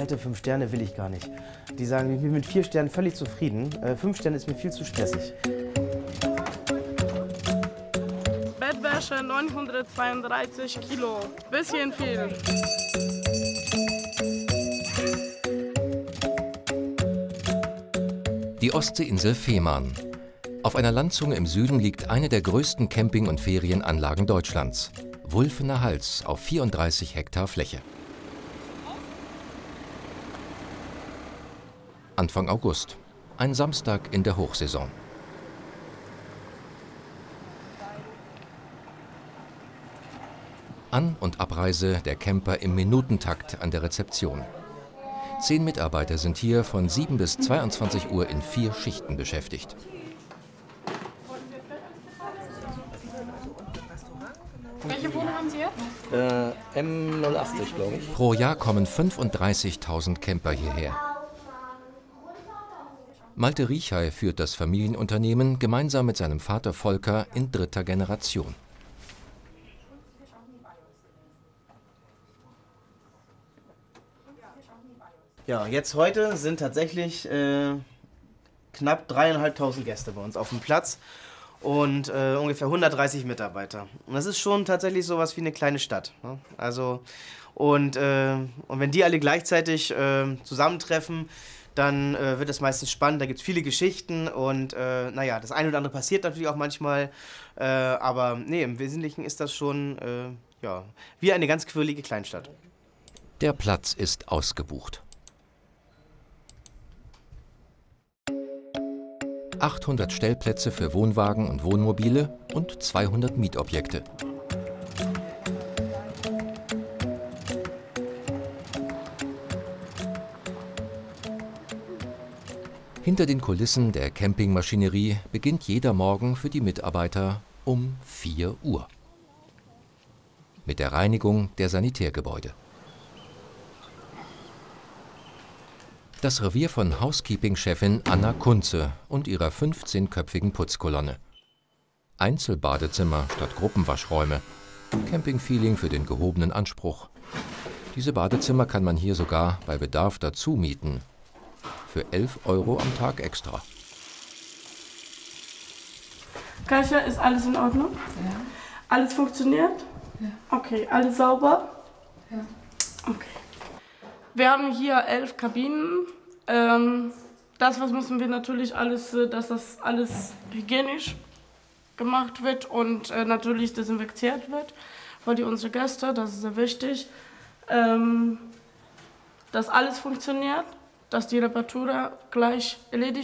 kalte 5 Sterne will ich gar nicht. Die sagen, ich bin mit 4 Sternen völlig zufrieden. 5 Sterne ist mir viel zu stressig. Bettwäsche 932 Kilo. Bisschen viel. Die Ostseeinsel Fehmarn. Auf einer Landzunge im Süden liegt eine der größten Camping- und Ferienanlagen Deutschlands. Wulfener Hals auf 34 Hektar Fläche. Anfang August, ein Samstag in der Hochsaison. An- und Abreise der Camper im Minutentakt an der Rezeption. 10 Mitarbeiter sind hier von 7 bis 22 Uhr in 4 Schichten beschäftigt. Welche Wohnung haben Sie jetzt? M080, glaube ich. Pro Jahr kommen 35.000 Camper hierher. Malte Riechey führt das Familienunternehmen gemeinsam mit seinem Vater Volker in 3. Generation. Ja, jetzt heute sind tatsächlich knapp 3.500 Gäste bei uns auf dem Platz und ungefähr 130 Mitarbeiter. Und das ist schon tatsächlich sowas wie eine kleine Stadt. Ne? Also, und wenn die alle gleichzeitig zusammentreffen, dann wird es meistens spannend. Da gibt es viele Geschichten und naja, das eine oder andere passiert natürlich auch manchmal. Aber nee, im Wesentlichen ist das schon ja, wie eine ganz quirlige Kleinstadt. Der Platz ist ausgebucht. 800 Stellplätze für Wohnwagen und Wohnmobile und 200 Mietobjekte. Hinter den Kulissen der Campingmaschinerie beginnt jeder Morgen für die Mitarbeiter um 4 Uhr. Mit der Reinigung der Sanitärgebäude. Das Revier von Housekeeping-Chefin Anna Kunze und ihrer 15-köpfigen Putzkolonne. Einzelbadezimmer statt Gruppenwaschräume. Campingfeeling für den gehobenen Anspruch. Diese Badezimmer kann man hier sogar bei Bedarf dazu mieten. Für 11 € am Tag extra. Kasia, ist alles in Ordnung? Ja. Alles funktioniert? Ja. Okay, alles sauber? Ja. Okay. Wir haben hier 11 Kabinen. Das müssen wir natürlich alles, dass das alles hygienisch gemacht wird und natürlich desinfiziert wird, weil die unsere Gäste, das ist sehr wichtig, dass alles funktioniert, dass die Reparatur gleich erledigt